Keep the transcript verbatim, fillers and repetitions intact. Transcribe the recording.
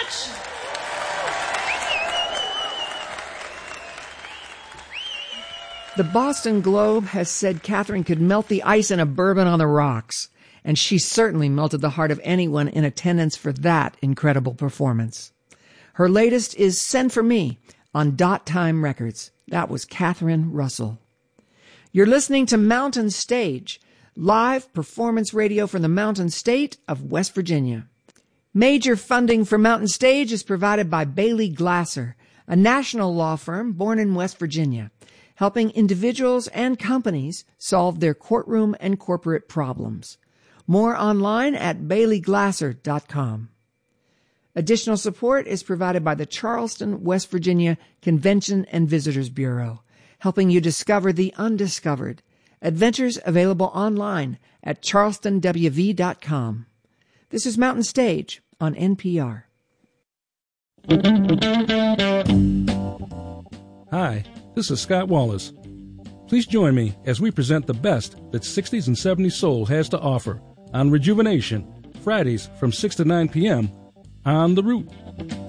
much. The Boston Globe has said Catherine could melt the ice in a bourbon on the rocks, and she certainly melted the heart of anyone in attendance for that incredible performance. Her latest is Send For Me on Dot Time Records. That was Catherine Russell. You're listening to Mountain Stage, live performance radio from the Mountain State of West Virginia. Major funding for Mountain Stage is provided by Bailey Glasser, a national law firm born in West Virginia, helping individuals and companies solve their courtroom and corporate problems. More online at bailey glasser dot com. Additional support is provided by the Charleston, West Virginia Convention and Visitors Bureau, helping you discover the undiscovered. Adventures available online at charleston w v dot com. This is Mountain Stage on N P R. Hi, this is Scott Wallace. Please join me as we present the best that sixties and seventies soul has to offer on Rejuvenation, Fridays from six to nine p.m. on The Root.